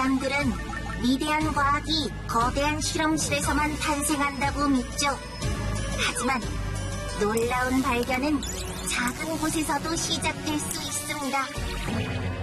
사람들은 위대한 과학이 거대한 실험실에서만 탄생한다고 믿죠. 하지만 놀라운 발견은 작은 곳에서도 시작될 수 있습니다.